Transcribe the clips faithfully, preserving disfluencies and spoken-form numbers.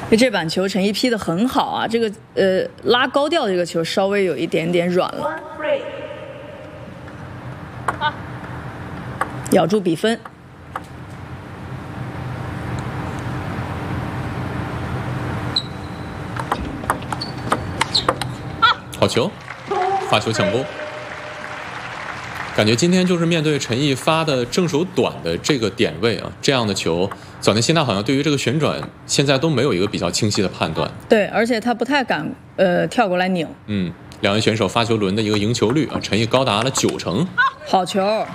这板球陈毅劈得很好啊，这个呃拉高调的这个球稍微有一点点软了，咬住比分。 好球，发球抢攻。感觉今天就是面对陈毅发的正手短的这个点位啊，这样的球，早田希娜好像对于这个旋转现在都没有一个比较清晰的判断。 对，而且他不太敢呃跳过来拧。 嗯，两位选手发球轮的一个赢球率啊，陈毅高达了九成。 好球！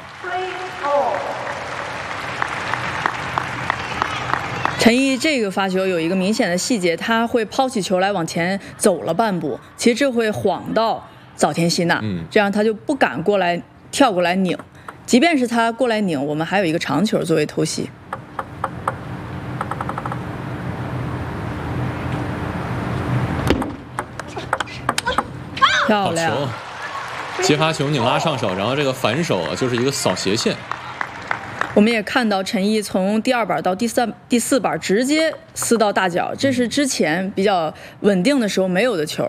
陈毅这个发球有一个明显的细节，他会抛起球来往前走了半步，其实这会晃到早田希娜， 嗯， 这样他就不敢过来跳过来拧。即便是他过来拧，我们还有一个长球作为偷袭。漂亮！ 好球！接发球拧拉上手，然后这个反手啊就是一个扫斜线。 我们也看到陈毅从第二板到第三、第四板直接撕到大角，这是之前比较稳定的时候没有的球。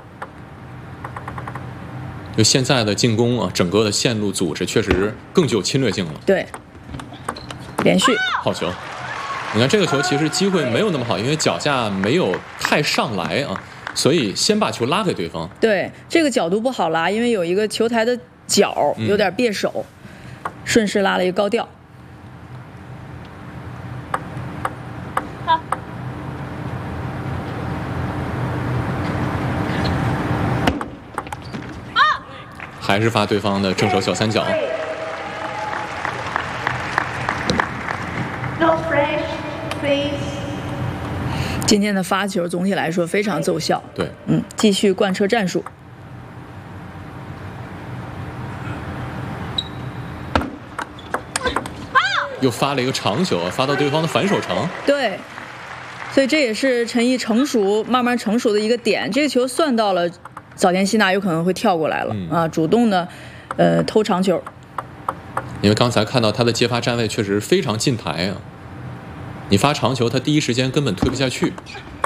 就现在的进攻啊，整个的线路组织确实更具有侵略性了。 对，连续好球！你看这个球其实机会没有那么好，因为脚架没有太上来啊，所以先把球拉给对方。 对，这个角度不好拉，因为有一个球台的角有点别手，嗯、顺势拉了一个高调。 还是发对方的正手小三角。 今天的发球总体来说非常奏效。 对， 嗯，继续贯彻战术。 又发了一个长球，发到对方的反手城。 对，所以这也是陈毅成熟、慢慢成熟的一个点。这个球算到了。早田希娜有可能会跳过来了、嗯、啊，主动的，呃，偷长球。 因为刚才看到他的接发站位确实非常近台啊，你发长球，他第一时间根本推不下去。